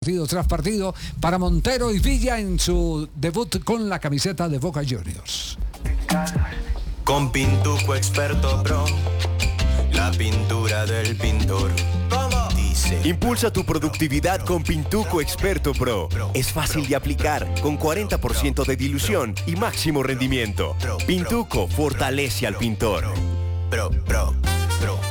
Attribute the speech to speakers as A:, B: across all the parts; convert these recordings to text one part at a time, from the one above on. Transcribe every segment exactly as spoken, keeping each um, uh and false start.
A: partido tras partido para Montero y Villa en su debut con la camiseta de Boca Juniors.
B: Con Pintuco Experto Pro, la pintura del pintor. Dice.
C: Impulsa tu productividad con Pintuco Experto Pro. Es fácil de aplicar, con cuarenta por ciento de dilución y máximo rendimiento. Pintuco fortalece al pintor.
B: Pro, pro, pro.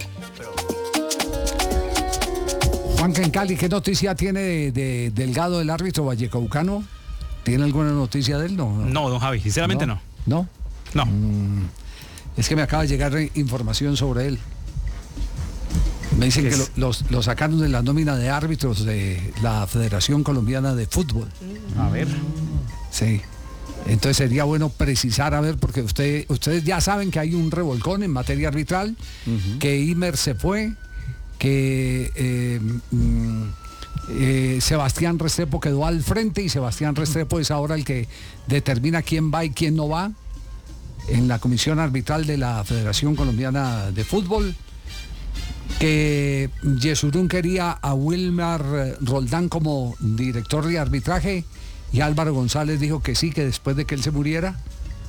A: Juanca, en Cali, ¿qué noticia tiene de, de Delgado, el árbitro vallecaucano? ¿Tiene alguna noticia de él? No,
D: no, no don Javi, sinceramente no.
A: ¿No?
D: No. no.
A: Mm, es que me acaba de llegar información sobre él. Me dicen que lo, los, lo sacaron de la nómina de árbitros de la Federación Colombiana de Fútbol.
D: A ver.
A: Sí. Entonces sería bueno precisar, a ver, porque usted, ustedes ya saben que hay un revolcón en materia arbitral, uh-huh. que Imer se fue, que eh, eh, Sebastián Restrepo quedó al frente y Sebastián Restrepo es ahora el que determina quién va y quién no va en la comisión arbitral de la Federación Colombiana de Fútbol, que Yesurún quería a Wilmar Roldán como director de arbitraje y Álvaro González dijo que sí, que después de que él se muriera.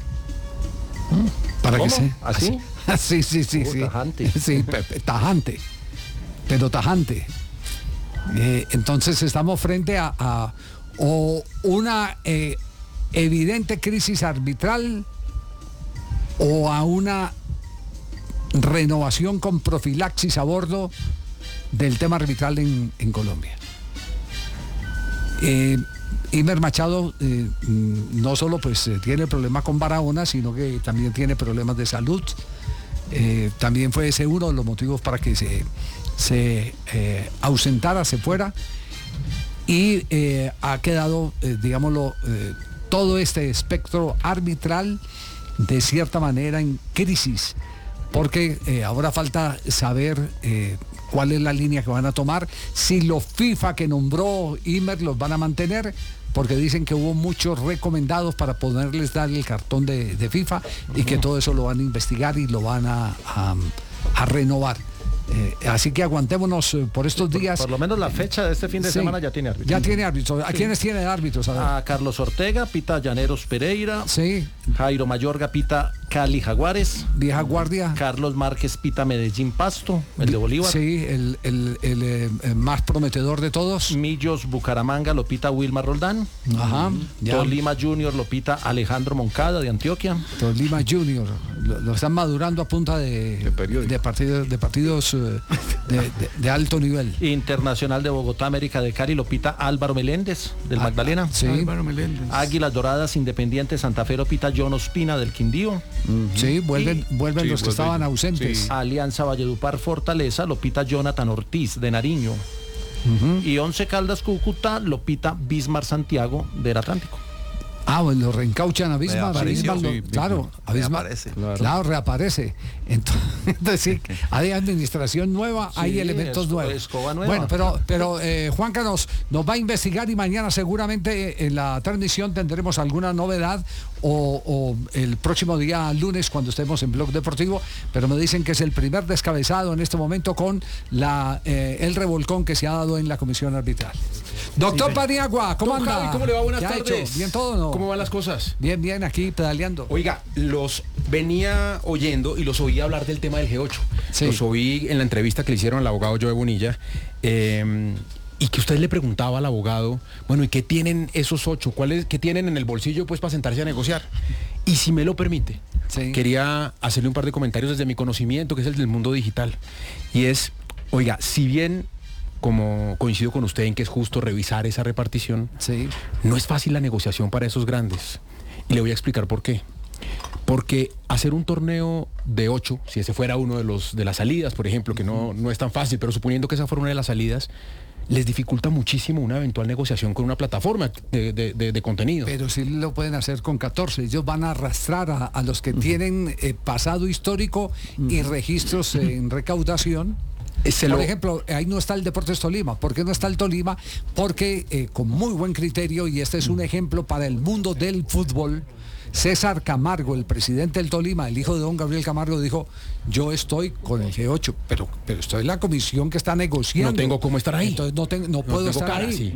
A: Para
E: ¿Cómo?
A: que se
E: ¿Así?
A: Sí, sí, sí,
E: oh,
A: sí.
E: Tajante.
A: Sí, tajante. Pero tajante. Eh, entonces estamos frente a, a o una eh, evidente crisis arbitral o a una renovación con profilaxis a bordo del tema arbitral en, en Colombia. Eh, Imer Machado eh, no solo pues eh, tiene problemas con Barahona, sino que también tiene problemas de salud. Eh, también fue ese uno de los motivos para que se, se eh, ausentara, se fuera, y eh, ha quedado, eh, digámoslo, eh, todo este espectro arbitral de cierta manera en crisis, porque eh, ahora falta saber eh, cuál es la línea que van a tomar, si los FIFA que nombró Imer los van a mantener, porque dicen que hubo muchos recomendados para poderles dar el cartón de, de FIFA y que todo eso lo van a investigar y lo van a, a, a renovar. Eh, así que aguantémonos eh, por estos
E: por,
A: días.
E: Por lo menos la fecha de este fin de
A: sí,
E: semana ya tiene árbitros.
A: Ya tiene árbitros. ¿A sí. quiénes tiene árbitros?
E: A, a Carlos Ortega, pita Llaneros Pereira.
A: Sí.
E: Jairo Mayorga, pita Cali Jaguares.
A: Vieja Guardia.
E: Carlos Márquez, pita Medellín Pasto, el de Bolívar.
A: Sí, el, el, el, el, el más prometedor de todos.
E: Millos Bucaramanga, lo pita Wilmar Roldán.
A: Ajá.
E: Ya. Tolima Junior, lo pita Alejandro Moncada de Antioquia.
A: Tolima Junior. Lo, lo están madurando a punta de, de, de partidos, de, partidos de, de, de alto nivel.
E: Internacional de Bogotá, América de Cali, lo pita Álvaro Meléndez del ah, Magdalena.
A: Sí.
E: Álvaro Meléndez. Águilas Doradas, Independiente Santa Fe, lo pita John Ospina del Quindío.
A: Uh-huh. Sí, vuelven, y, vuelven sí, los que vuelven, estaban ausentes.
E: Sí. Alianza Valledupar Fortaleza, lo pita Jonathan Ortiz de Nariño. Uh-huh. Y Once Caldas Cúcuta, lo pita Bismar Santiago del Atlántico.
A: Ah, bueno, lo reencauchan a Bismar, a Bismar lo, sí, claro, a Bismar, reaparece. Claro. claro, reaparece. Entonces, sí, hay administración nueva, sí, hay elementos es, nuevos.
E: Escoba nueva.
A: Bueno, pero, pero eh, Juanca nos, nos va a investigar y mañana seguramente en la transmisión tendremos alguna novedad o, o el próximo día lunes cuando estemos en Blog Deportivo, pero me dicen que es el primer descabezado en este momento con la eh, el revolcón que se ha dado en la comisión arbitral. Doctor sí, Paniagua, ¿cómo
F: Don
A: anda?
F: Javi, ¿cómo le va? Buenas tardes.
A: Hecho? ¿Bien todo o no?
F: ¿Cómo van las cosas?
A: Bien, bien, aquí pedaleando.
F: Oiga, los venía oyendo y los oí hablar del tema del G ocho.
A: Sí.
F: Los oí en la entrevista que le hicieron al abogado Joe Bonilla. Eh, y que usted le preguntaba al abogado, bueno, ¿y qué tienen esos ocho? ¿Cuáles, qué tienen en el bolsillo pues para sentarse a negociar? Y si me lo permite, sí. quería hacerle un par de comentarios desde mi conocimiento, que es el del mundo digital. Y es, oiga, si bien, como coincido con usted en que es justo revisar esa repartición,
A: sí.
F: no es fácil la negociación para esos grandes. Y le voy a explicar por qué. Porque hacer un torneo de ocho, si ese fuera uno de los de las salidas, por ejemplo, que no, no es tan fácil, pero suponiendo que esa fuera una de las salidas, les dificulta muchísimo una eventual negociación con una plataforma de, de, de, de contenido.
A: Pero sí lo pueden hacer con catorce. Ellos van a arrastrar a, a los que uh-huh. tienen eh, pasado histórico uh-huh. y registros eh, en recaudación.
F: Se
A: Por
F: lo...
A: ejemplo, ahí no está el Deportes Tolima. ¿Por qué no está el Tolima? Porque eh, con muy buen criterio, y este es un ejemplo para el mundo del fútbol, César Camargo, el presidente del Tolima, el hijo de don Gabriel Camargo, dijo, yo estoy con el G ocho, pero, pero estoy en la comisión que está negociando.
F: No tengo cómo estar ahí.
A: Entonces no, ten, no, no puedo estar
F: cara,
A: ahí.
F: Sí.